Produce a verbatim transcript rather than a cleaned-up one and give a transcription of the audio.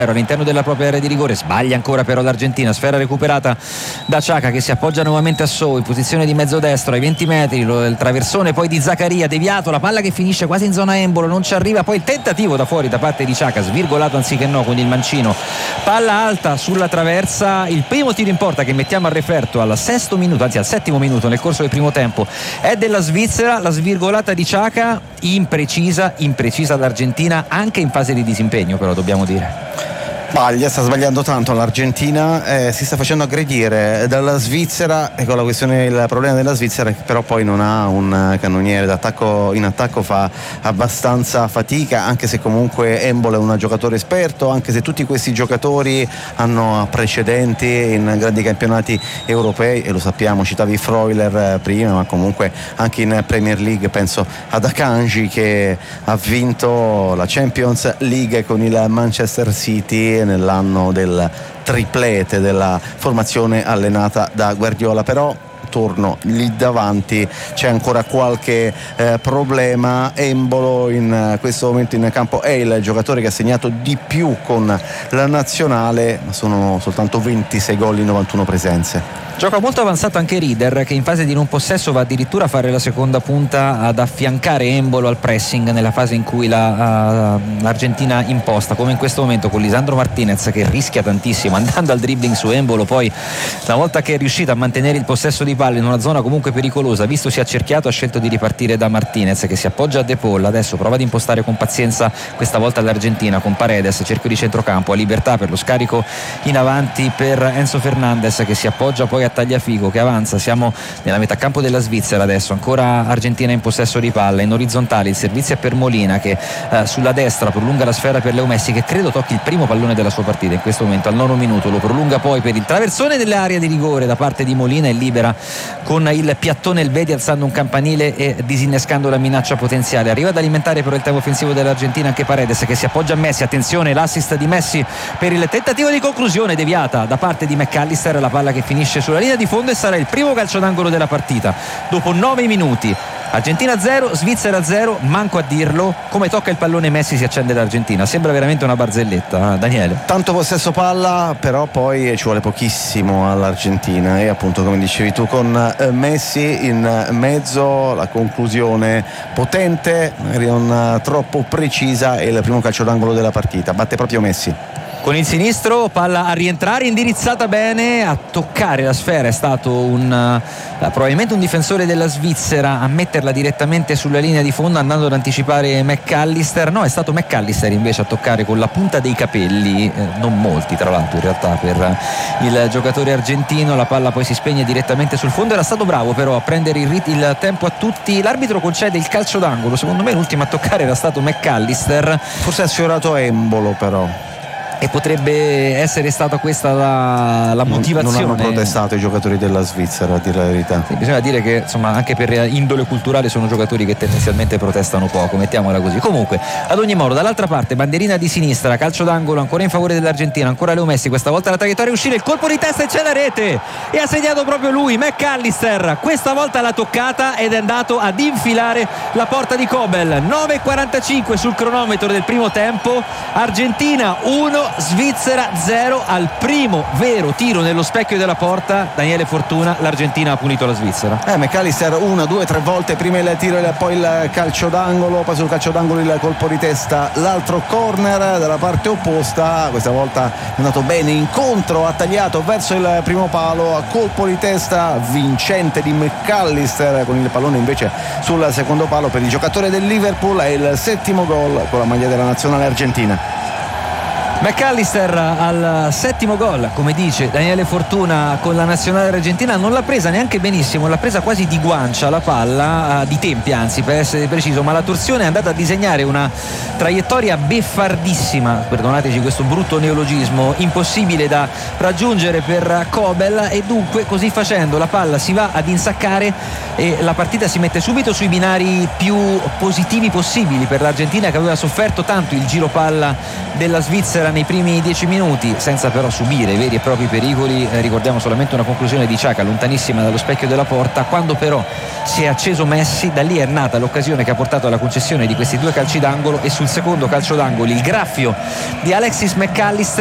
all'interno della propria area di rigore, sbaglia ancora però l'Argentina, sfera recuperata da Xhaka che si appoggia nuovamente a Sou in posizione di mezzo destro ai venti metri, il traversone poi di Zaccaria deviato, la palla che finisce quasi in zona embolo, non ci arriva, poi il tentativo da fuori da parte di Xhaka, svirgolato anziché no con il mancino, palla alta sulla traversa, il primo tiro in porta che mettiamo al referto al sesto minuto, anzi al settimo minuto nel corso del primo tempo è della Svizzera, la svirgolata di Xhaka imprecisa, imprecisa l'Argentina anche in fase di disimpegno, però dobbiamo dire. Sbaglia, sta sbagliando tanto l'Argentina, eh, si sta facendo aggredire dalla Svizzera, e con la questione, il problema della Svizzera è che però poi non ha un cannoniere d'attacco, in attacco fa abbastanza fatica, anche se comunque Embolo è un giocatore esperto, anche se tutti questi giocatori hanno precedenti in grandi campionati europei, e lo sappiamo, citavi Freuler prima, ma comunque anche in Premier League, penso ad Akanji che ha vinto la Champions League con il Manchester City nell'anno del triplete della formazione allenata da Guardiola. Però torno lì davanti, c'è ancora qualche eh, problema. Embolo in eh, questo momento in campo è il giocatore che ha segnato di più con la nazionale, ma sono soltanto ventisei gol in novantuno presenze. Gioca molto avanzato anche Rieder, che in fase di non possesso va addirittura a fare la seconda punta ad affiancare Embolo al pressing nella fase in cui la, uh, l'Argentina imposta, come in questo momento con Lisandro Martinez che rischia tantissimo andando al dribbling su Embolo, poi una volta che è riuscito a mantenere il possesso di palla in una zona comunque pericolosa, visto si è accerchiato, ha scelto di ripartire da Martinez che si appoggia a De Paul, adesso prova ad impostare con pazienza questa volta l'Argentina con Paredes, cerchio di centrocampo, a libertà per lo scarico in avanti per Enzo Fernandez che si appoggia poi a Tagliafico che avanza, siamo nella metà campo della Svizzera adesso, ancora Argentina in possesso di palla, in orizzontale il servizio è per Molina che eh, sulla destra prolunga la sfera per Leo Messi che credo tocchi il primo pallone della sua partita in questo momento al nono minuto, lo prolunga poi per il traversone dell'area di rigore da parte di Molina e libera con il piattone Elvedi alzando un campanile e disinnescando la minaccia potenziale, arriva ad alimentare però il tempo offensivo dell'Argentina anche Paredes che si appoggia a Messi, attenzione l'assist di Messi per il tentativo di conclusione deviata da parte di McAllister, la palla che finisce sulla linea di fondo e sarà il primo calcio d'angolo della partita dopo nove minuti. Argentina zero, Svizzera zero, manco a dirlo, come tocca il pallone Messi si accende l'Argentina, sembra veramente una barzelletta, eh, Daniele. Tanto possesso palla, però poi ci vuole pochissimo all'Argentina e appunto come dicevi tu con eh, Messi in mezzo, la conclusione potente, magari non troppo precisa, e il primo calcio d'angolo della partita, batte proprio Messi. Con il sinistro, palla a rientrare, indirizzata bene, a toccare la sfera è stato un uh, probabilmente un difensore della Svizzera a metterla direttamente sulla linea di fondo andando ad anticipare McAllister, no è stato McAllister invece a toccare con la punta dei capelli, eh, non molti tra l'altro in realtà per uh, il giocatore argentino, la palla poi si spegne direttamente sul fondo, era stato bravo però a prendere il, rit- il tempo a tutti, l'arbitro concede il calcio d'angolo, secondo me l'ultimo a toccare era stato McAllister, forse ha sfiorato Embolo però. E potrebbe essere stata questa la, la motivazione. Non hanno protestato i giocatori della Svizzera, a dire la verità. Sì, bisogna dire che insomma anche per indole culturale sono giocatori che tendenzialmente protestano poco, mettiamola così. Comunque, ad ogni modo, dall'altra parte, bandierina di sinistra, calcio d'angolo ancora in favore dell'Argentina, ancora Leo Messi, questa volta la traiettoria è uscire, il colpo di testa e c'è la rete. E ha segnato proprio lui, McAllister. Questa volta l'ha toccata ed è andato ad infilare la porta di Kobel. nove e quarantacinque sul cronometro del primo tempo. Argentina uno, Svizzera zero al primo vero tiro nello specchio della porta. Daniele Fortuna, l'Argentina ha punito la Svizzera. Eh, McAllister una, due, tre volte, prima il tiro e poi il calcio d'angolo, poi sul calcio d'angolo il colpo di testa, l'altro corner dalla parte opposta, questa volta è andato bene incontro, ha tagliato verso il primo palo, a colpo di testa vincente di McAllister con il pallone invece sul secondo palo per il giocatore del Liverpool, è il settimo gol con la maglia della nazionale argentina. McAllister al settimo gol, come dice Daniele Fortuna con la nazionale argentina, non l'ha presa neanche benissimo, l'ha presa quasi di guancia la palla, di tempi anzi per essere preciso, ma la torsione è andata a disegnare una traiettoria beffardissima, perdonateci questo brutto neologismo, impossibile da raggiungere per Kobel, e dunque così facendo la palla si va ad insaccare e la partita si mette subito sui binari più positivi possibili per l'Argentina, che aveva sofferto tanto il giro palla della Svizzera nei primi dieci minuti senza però subire veri e propri pericoli. Eh, ricordiamo solamente una conclusione di Xhaka lontanissima dallo specchio della porta. Quando però si è acceso Messi, da lì è nata l'occasione che ha portato alla concessione di questi due calci d'angolo, e sul secondo calcio d'angolo il graffio di Alexis McAllister